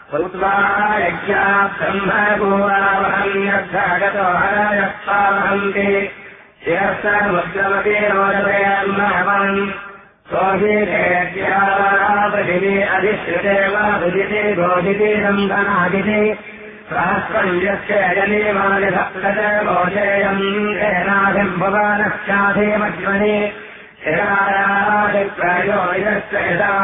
उत्वायज्ञात् ब्रह्मभूवावहन्यर्थगतो हरयस्वावहन्ति शिरस्तमुद्रमपि रोदयन्महवन् सोऽहितेत्यापृथिवी अधिश्रुते वा भुजिति गोधिति नन्दनादिति सहस्रम् यस्य जलीमानिभक्तच मोचेयम् तेनाभिम् भुवनश्चाधिमज्मनि शिरायादिप्रयो यस्य यदा